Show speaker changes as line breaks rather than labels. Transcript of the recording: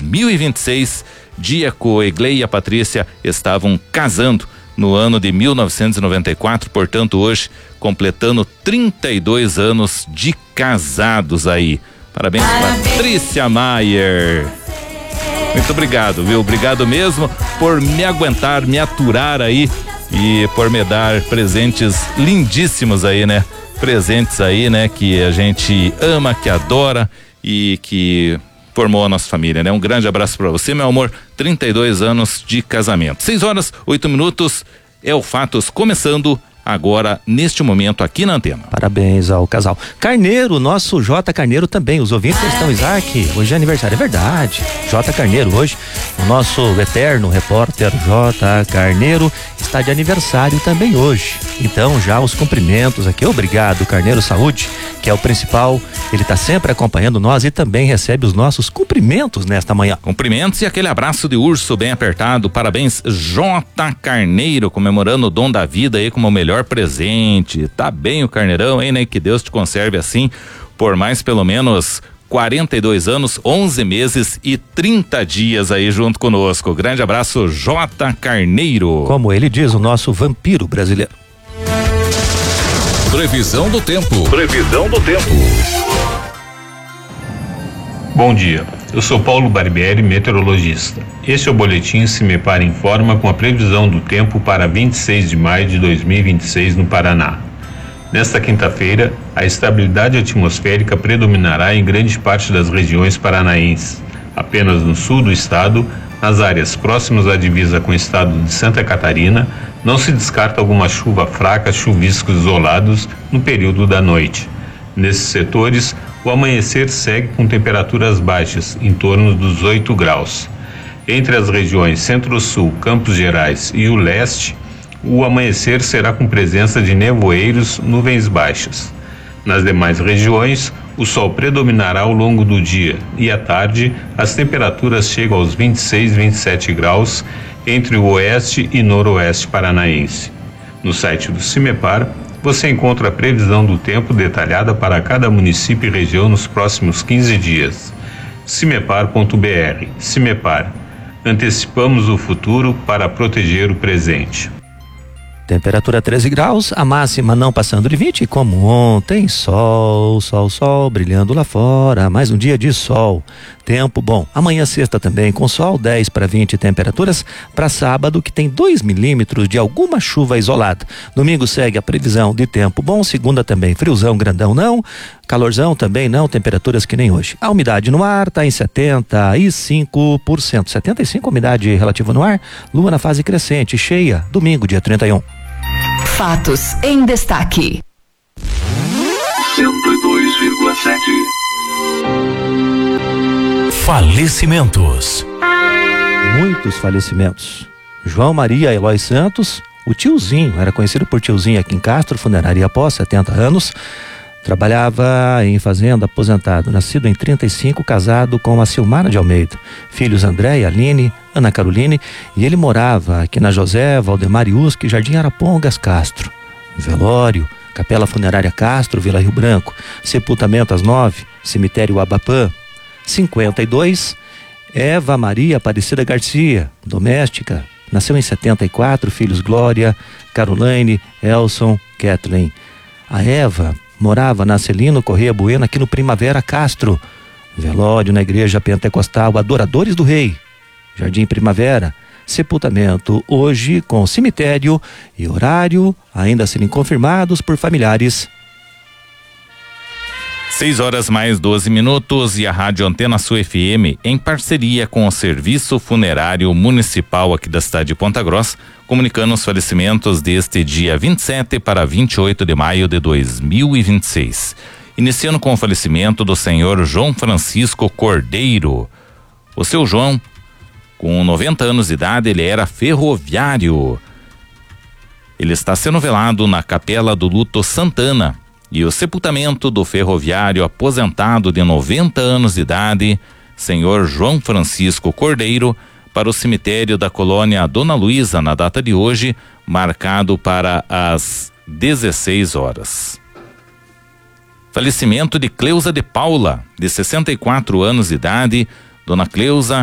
2026. Diaco, Eglei e a Patrícia estavam casando no ano de 1994, portanto hoje completando 32 anos de casados aí. Parabéns, Patrícia Maier. Muito obrigado, viu? Obrigado mesmo por me aguentar, me aturar aí e por me dar presentes lindíssimos aí, né? Presentes aí, né? Que a gente ama, que adora e que formou a nossa família, né? Um grande abraço pra você, meu amor. 32 anos de casamento. 6h08, é o Fatos começando agora, neste momento, aqui na antena.
Parabéns ao casal. Carneiro, nosso J. Carneiro também. Os ouvintes estão, Isaac, hoje é aniversário, é verdade. J. Carneiro, hoje, o nosso eterno repórter J. Carneiro está de aniversário também hoje. Então, já os cumprimentos aqui. Obrigado, Carneiro Saúde, que é o principal. Ele está sempre acompanhando nós e também recebe os nossos cumprimentos nesta manhã.
Cumprimentos e aquele abraço de urso bem apertado. Parabéns, J. Carneiro, comemorando o dom da vida aí como o melhor presente. Tá bem o Carneirão, hein, né? Que Deus te conserve assim por mais pelo menos 42 anos, 11 meses e 30 dias aí junto conosco. Grande abraço, J. Carneiro.
Como ele diz, o nosso vampiro brasileiro.
Previsão do tempo.
Previsão do tempo. Bom dia, eu sou Paulo Barbieri, meteorologista. Este é o boletim CIMEPAR Informa com a previsão do tempo para 26 de maio de 2026 no Paraná. Nesta quinta-feira, a estabilidade atmosférica predominará em grande parte das regiões paranaenses. Apenas no sul do estado, nas áreas próximas à divisa com o estado de Santa Catarina, não se descarta alguma chuva fraca, chuviscos isolados no período da noite. Nesses setores, o amanhecer segue com temperaturas baixas, em torno dos 8 graus. Entre as regiões Centro-Sul, Campos Gerais e o Leste, o amanhecer será com presença de nevoeiros, nuvens baixas. Nas demais regiões, o sol predominará ao longo do dia e à tarde as temperaturas chegam aos 26, 27 graus entre o oeste e noroeste paranaense. No site do CIMEPAR, você encontra a previsão do tempo detalhada para cada município e região nos próximos 15 dias. cimepar.br. CIMEPAR. Antecipamos o futuro para proteger o presente.
Temperatura 13 graus, a máxima não passando de 20, como ontem, sol, brilhando lá fora, mais um dia de sol, tempo bom. Amanhã sexta também com sol, 10 para 20 temperaturas, para sábado que tem 2 milímetros de alguma chuva isolada. Domingo segue a previsão de tempo bom, segunda também friozão, grandão não, calorzão também não, temperaturas que nem hoje. A umidade no ar está em 75%, 75 umidade relativa no ar, lua na fase crescente, cheia, domingo dia 31.
Fatos em destaque.
102,7. Falecimentos.
Muitos falecimentos. João Maria Eloy Santos, o tiozinho, era conhecido por tiozinho aqui em Castro, funerária após 70 anos. Trabalhava em fazenda, aposentado, nascido em 35, casado com a Silmara de Almeida. Filhos André e Aline, Ana Caroline, e ele morava aqui na José Valdemar Iusque, Jardim Arapongas, Castro. Velório, Capela Funerária Castro, Vila Rio Branco. Sepultamento às 9, Cemitério Abapã. 52, Eva Maria Aparecida Garcia, doméstica, nasceu em 74, filhos Glória, Caroline, Elson, Kathleen. A Eva morava na Celino Correia Bueno, aqui no Primavera Castro. Velório na Igreja Pentecostal Adoradores do Rei, Jardim Primavera. Sepultamento hoje com cemitério e horário ainda a serem confirmados por familiares.
6h mais 12 e a Rádio Antena Sul FM, em parceria com o Serviço Funerário Municipal aqui da cidade de Ponta Grossa, comunicando os falecimentos deste dia 27 para 28 de maio de 2026. Iniciando com o falecimento do senhor João Francisco Cordeiro. O seu João, com 90 anos de idade, ele era ferroviário. Ele está sendo velado na Capela do Luto Santana. E o sepultamento do ferroviário aposentado de 90 anos de idade, senhor João Francisco Cordeiro, para o cemitério da colônia Dona Luísa na data de hoje, marcado para as 16 horas. Falecimento de Cleusa de Paula, de 64 anos de idade. Dona Cleusa